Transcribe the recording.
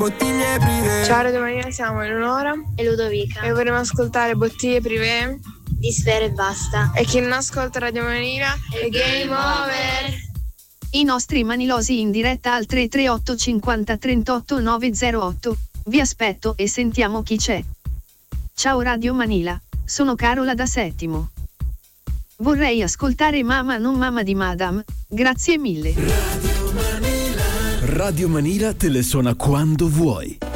Bottiglie privé. Ciao, domani siamo Eleonora e Ludovica e vorremmo ascoltare Bottiglie privé di Sfera e Basta. E chi non ascolta Radio Manila è game over. I nostri manilosi in diretta al 338 50 38 908. Vi aspetto e sentiamo chi c'è. Ciao Radio Manila, sono Carola da Settimo. Vorrei ascoltare Mamma non mamma di Madame, grazie mille. Radio Manila te le suona quando vuoi.